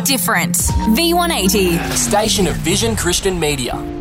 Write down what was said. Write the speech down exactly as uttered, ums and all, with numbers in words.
different. V one eighty. A station of Vision Christian Media.